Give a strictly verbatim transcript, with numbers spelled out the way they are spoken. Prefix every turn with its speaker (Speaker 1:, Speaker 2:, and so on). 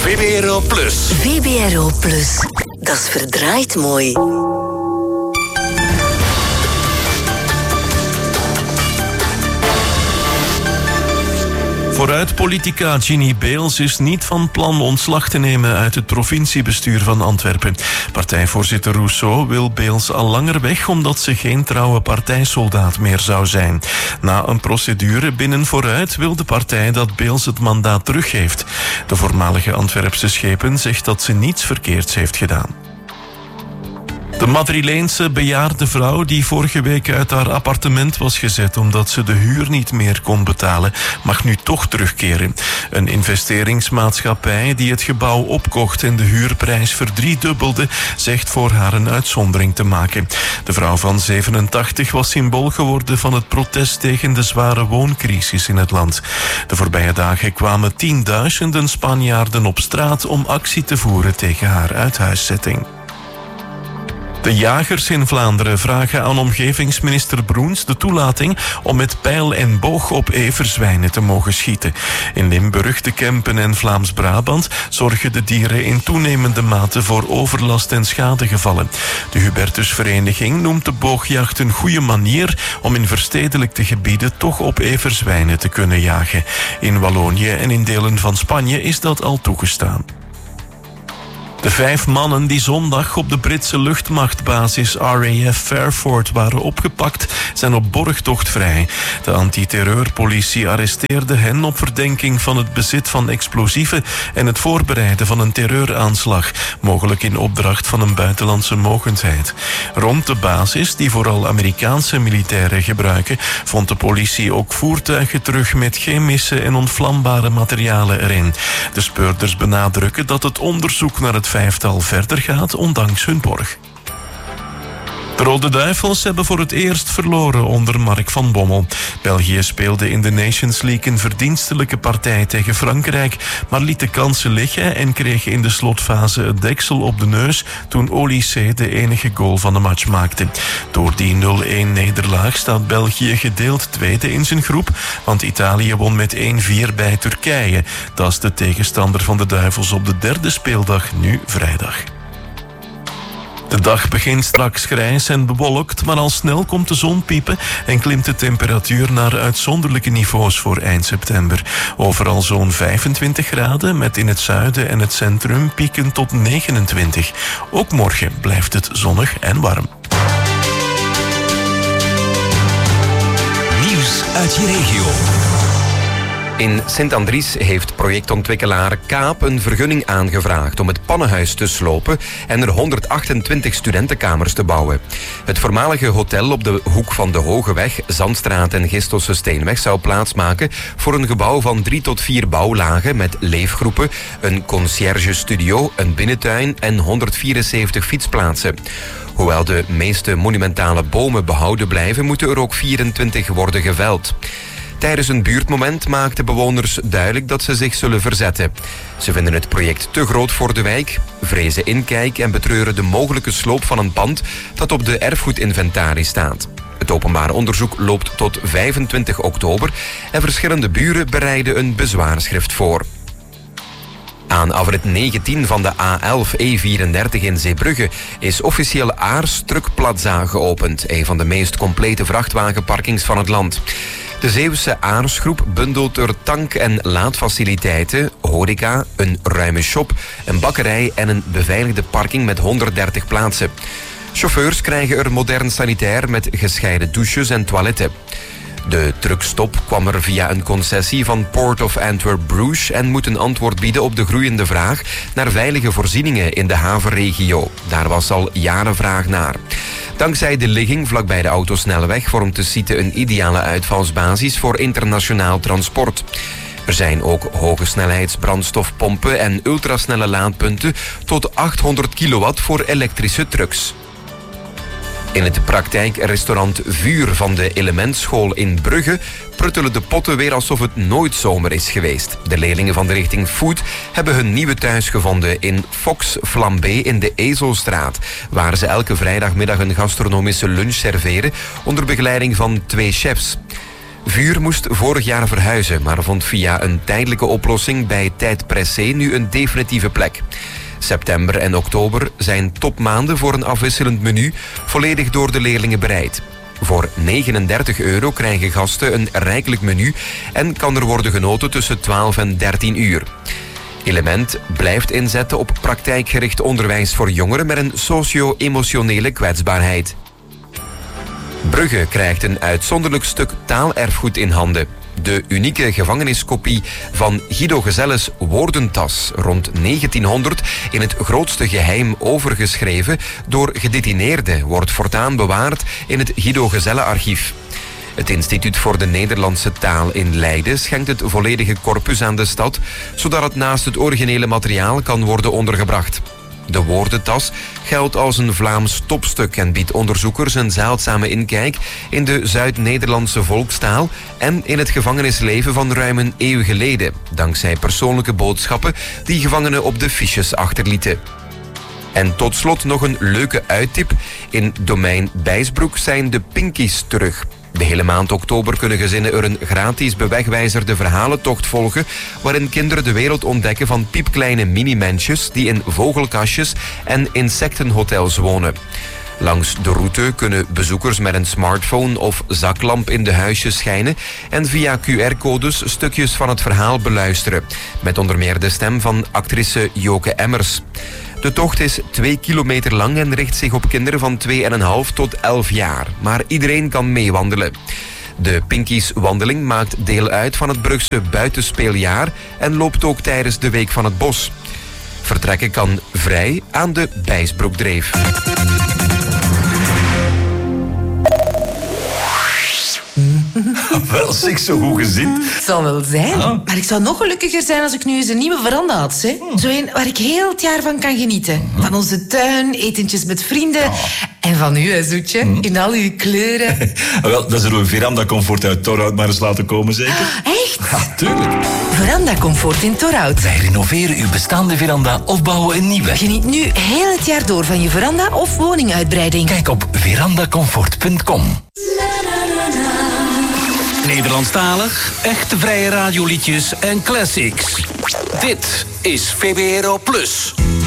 Speaker 1: V B R O Plus.
Speaker 2: V B R O Plus. Dat is verdraaid mooi.
Speaker 3: Vooruit-politica Ginny Beels is niet van plan ontslag te nemen uit het provinciebestuur van Antwerpen. Partijvoorzitter Rousseau wil Beels al langer weg omdat ze geen trouwe partijsoldaat meer zou zijn. Na een procedure binnen Vooruit wil de partij dat Beels het mandaat teruggeeft. De voormalige Antwerpse schepen zegt dat ze niets verkeerds heeft gedaan. De Madrileense bejaarde vrouw die vorige week uit haar appartement was gezet omdat ze de huur niet meer kon betalen, mag nu toch terugkeren. Een investeringsmaatschappij die het gebouw opkocht en de huurprijs verdriedubbelde, zegt voor haar een uitzondering te maken. De vrouw van zevenentachtig was symbool geworden van het protest tegen de zware wooncrisis in het land. De voorbije dagen kwamen tienduizenden Spanjaarden op straat om actie te voeren tegen haar uithuiszetting. De jagers in Vlaanderen vragen aan omgevingsminister Broens de toelating om met pijl en boog op everzwijnen te mogen schieten. In Limburg, de Kempen en Vlaams-Brabant zorgen de dieren in toenemende mate voor overlast en schadegevallen. De Hubertusvereniging noemt de boogjacht een goede manier om in verstedelijkte gebieden toch op everzwijnen te kunnen jagen. In Wallonië en in delen van Spanje is dat al toegestaan. De vijf mannen die zondag op de Britse luchtmachtbasis R A F Fairford waren opgepakt, zijn op borgtocht vrij. De antiterreurpolitie arresteerde hen op verdenking van het bezit van explosieven en het voorbereiden van een terreuraanslag, mogelijk in opdracht van een buitenlandse mogendheid. Rond de basis, die vooral Amerikaanse militairen gebruiken, vond de politie ook voertuigen terug met chemische en ontvlambare materialen erin. De speurders benadrukken dat het onderzoek naar het vijftal verder gaat, ondanks hun borg. De Rode Duivels hebben voor het eerst verloren onder Mark van Bommel. België speelde in de Nations League een verdienstelijke partij tegen Frankrijk, maar liet de kansen liggen en kreeg in de slotfase het deksel op de neus toen Olysée de enige goal van de match maakte. Door die nul-een nederlaag staat België gedeeld tweede in zijn groep, want Italië won met één vier bij Turkije. Dat is de tegenstander van de Duivels op de derde speeldag, nu vrijdag. De dag begint straks grijs en bewolkt, maar al snel komt de zon piepen en klimt de temperatuur naar uitzonderlijke niveaus voor eind september. Overal zo'n vijfentwintig graden, met in het zuiden en het centrum pieken tot negenentwintig. Ook morgen blijft het zonnig en warm.
Speaker 1: Nieuws uit je regio.
Speaker 4: In Sint-Andries heeft projectontwikkelaar Kaap een vergunning aangevraagd om het pannenhuis te slopen en er honderdachtentwintig studentenkamers te bouwen. Het voormalige hotel op de hoek van de Hogeweg, Zandstraat en Gistelse Steenweg zou plaatsmaken voor een gebouw van drie tot vier bouwlagen met leefgroepen, een conciërgestudio, een binnentuin en honderdvierenzeventig fietsplaatsen. Hoewel de meeste monumentale bomen behouden blijven, moeten er ook vierentwintig worden geveld. Tijdens een buurtmoment maakten bewoners duidelijk dat ze zich zullen verzetten. Ze vinden het project te groot voor de wijk, vrezen inkijk en betreuren de mogelijke sloop van een pand dat op de erfgoedinventaris staat. Het openbaar onderzoek loopt tot vijfentwintig oktober en verschillende buren bereiden een bezwaarschrift voor. Aan afrit negentien van de A elf E vierendertig in Zeebrugge is officieel Aars Truck Plaza geopend, een van de meest complete vrachtwagenparkings van het land. De Zeeuwse Aarsgroep bundelt er tank- en laadfaciliteiten, horeca, een ruime shop, een bakkerij en een beveiligde parking met honderddertig plaatsen. Chauffeurs krijgen er modern sanitair met gescheiden douches en toiletten. De truckstop kwam er via een concessie van Port of Antwerp Bruges en moet een antwoord bieden op de groeiende vraag naar veilige voorzieningen in de havenregio. Daar was al jaren vraag naar. Dankzij de ligging vlakbij de autosnelweg vormt de site een ideale uitvalsbasis voor internationaal transport. Er zijn ook hoge snelheidsbrandstofpompen en ultrasnelle laadpunten tot achthonderd kilowatt voor elektrische trucks. In het praktijkrestaurant Vuur van de Elementschool in Brugge pruttelen de potten weer alsof het nooit zomer is geweest. De leerlingen van de richting Food hebben hun nieuwe thuis gevonden in Fox Flambé in de Ezelstraat, waar ze elke vrijdagmiddag een gastronomische lunch serveren onder begeleiding van twee chefs. Vuur moest vorig jaar verhuizen, maar vond via een tijdelijke oplossing bij Tijd Pressé nu een definitieve plek. September en oktober zijn topmaanden voor een afwisselend menu, volledig door de leerlingen bereid. Voor negenendertig euro krijgen gasten een rijkelijk menu en kan er worden genoten tussen twaalf en dertien uur. Element blijft inzetten op praktijkgericht onderwijs voor jongeren met een socio-emotionele kwetsbaarheid. Brugge krijgt een uitzonderlijk stuk taalerfgoed in handen. De unieke gevangeniskopie van Guido Gezelles Woordentas rond negentienhonderd in het grootste geheim overgeschreven door gedetineerden wordt voortaan bewaard in het Guido Gezelle archief. Het Instituut voor de Nederlandse Taal in Leiden schenkt het volledige corpus aan de stad, zodat het naast het originele materiaal kan worden ondergebracht. De Woordentas geldt als een Vlaams topstuk en biedt onderzoekers een zeldzame inkijk in de Zuid-Nederlandse volkstaal en in het gevangenisleven van ruim een eeuw geleden, dankzij persoonlijke boodschappen die gevangenen op de fiches achterlieten. En tot slot nog een leuke uittip. In domein Bijsbroek zijn de Pinkies terug. De hele maand oktober kunnen gezinnen er een gratis bewegwijzerde verhalentocht volgen, waarin kinderen de wereld ontdekken van piepkleine mini-mensjes die in vogelkastjes en insectenhotels wonen. Langs de route kunnen bezoekers met een smartphone of zaklamp in de huisjes schijnen en via Q R-codes stukjes van het verhaal beluisteren, met onder meer de stem van actrice Joke Emmers. De tocht is twee kilometer lang en richt zich op kinderen van twee komma vijf tot elf jaar. Maar iedereen kan meewandelen. De Pinkies-wandeling maakt deel uit van het Brugse buitenspeeljaar en loopt ook tijdens de Week van het Bos. Vertrekken kan vrij aan de Bijsbroekdreef.
Speaker 1: Wel, zeg, zo goed gezind.
Speaker 5: Het zal wel zijn.
Speaker 1: Ah.
Speaker 5: Maar ik zou nog gelukkiger zijn als ik nu eens een nieuwe veranda had. Hè?
Speaker 1: Hmm.
Speaker 5: Zo een waar ik heel het jaar van kan genieten. Van onze tuin, etentjes met vrienden.
Speaker 1: Ah.
Speaker 5: En van u, hè, Zoetje.
Speaker 1: Hmm.
Speaker 5: In al uw kleuren.
Speaker 1: Wel, dat zullen we Veranda Comfort uit Torhout maar eens laten komen, zeker?
Speaker 5: Echt?
Speaker 1: Ja, tuurlijk.
Speaker 5: Veranda Comfort in Torhout.
Speaker 6: Wij renoveren uw bestaande veranda of bouwen een nieuwe.
Speaker 5: Geniet nu heel het jaar door van je veranda of woninguitbreiding.
Speaker 6: Kijk op verandacomfort punt com. Nederlandstalig, echte vrije radioliedjes en classics. Dit is V B R O Plus.